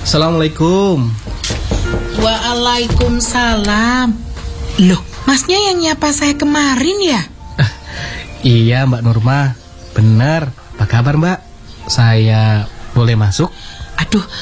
Assalamualaikum. Waalaikumsalam. Loh, masnya yang nyapa saya kemarin ya? Iya Mbak Nurma, benar. Apa kabar Mbak? Saya boleh masuk? Aduh,